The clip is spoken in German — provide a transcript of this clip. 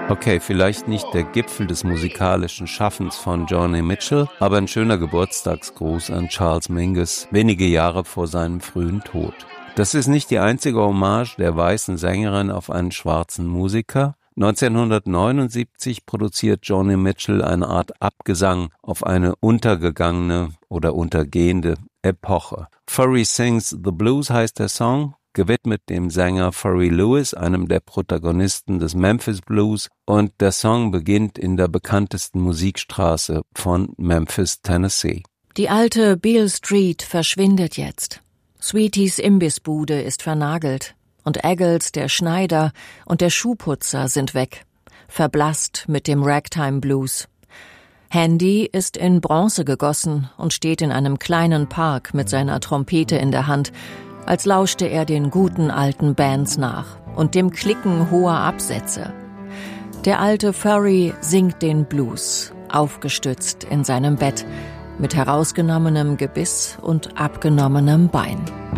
Okay, vielleicht nicht der Gipfel des musikalischen Schaffens von Joni Mitchell, aber ein schöner Geburtstagsgruß an Charles Mingus, wenige Jahre vor seinem frühen Tod. Das ist nicht die einzige Hommage der weißen Sängerin auf einen schwarzen Musiker. 1979 produziert Joni Mitchell eine Art Abgesang auf eine untergegangene oder untergehende Epoche. Furry Sings the Blues heißt der Song, gewidmet dem Sänger Furry Lewis, einem der Protagonisten des Memphis Blues, und der Song beginnt in der bekanntesten Musikstraße von Memphis, Tennessee. Die alte Beale Street verschwindet jetzt. Sweeties Imbissbude ist vernagelt und Eggles, der Schneider, und der Schuhputzer sind weg, verblasst mit dem Ragtime Blues. Handy ist in Bronze gegossen und steht in einem kleinen Park mit seiner Trompete in der Hand, als lauschte er den guten alten Bands nach und dem Klicken hoher Absätze. Der alte Furry singt den Blues, aufgestützt in seinem Bett, mit herausgenommenem Gebiss und abgenommenem Bein.